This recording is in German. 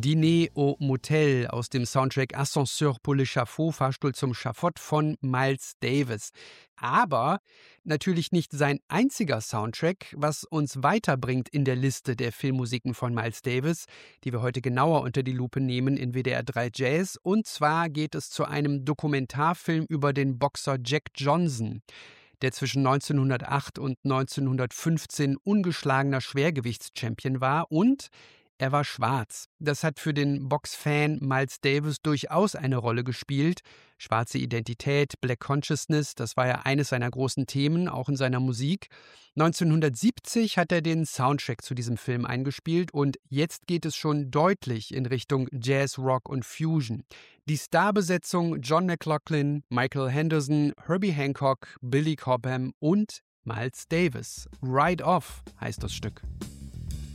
Dîner au Motel aus dem Soundtrack Ascenseur pour l'échafaud, Fahrstuhl zum Schafott von Miles Davis. Aber natürlich nicht sein einziger Soundtrack, was uns weiterbringt in der Liste der Filmmusiken von Miles Davis, die wir heute genauer unter die Lupe nehmen in WDR 3 Jazz. Und zwar geht es zu einem Dokumentarfilm über den Boxer Jack Johnson, der zwischen 1908 und 1915 ungeschlagener Schwergewichtschampion war, und er war schwarz. Das hat für den Boxfan Miles Davis durchaus eine Rolle gespielt. Schwarze Identität, Black Consciousness, das war ja eines seiner großen Themen, auch in seiner Musik. 1970 hat er den Soundtrack zu diesem Film eingespielt und jetzt geht es schon deutlich in Richtung Jazz, Rock und Fusion. Die Starbesetzung: John McLaughlin, Michael Henderson, Herbie Hancock, Billy Cobham und Miles Davis. Ride Off heißt das Stück.